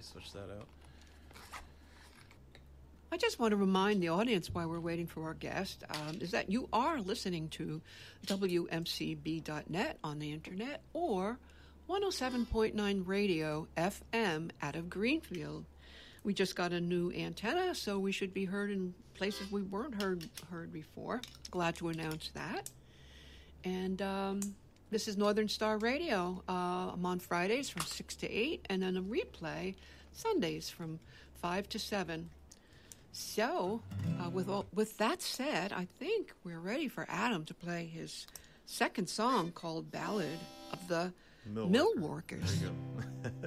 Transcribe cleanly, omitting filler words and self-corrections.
switch that out. I just want to remind the audience while we're waiting for our guest is that you are listening to WMCB.net on the internet or 107.9 Radio FM out of Greenfield. We just got a new antenna, so we should be heard in places we weren't heard before. Glad to announce that. And this is Northern Star Radio. I'm on Fridays from 6 to 8, and then a replay Sundays from 5 to 7. So, with that said, I think we're ready for Adam to play his second song called Ballad of the Mill Workers. There you go.